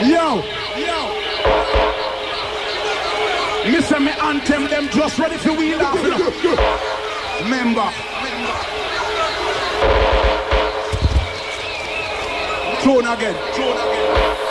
Yo. Mister me anthem them just ready for wheel off. Remember. Throne again.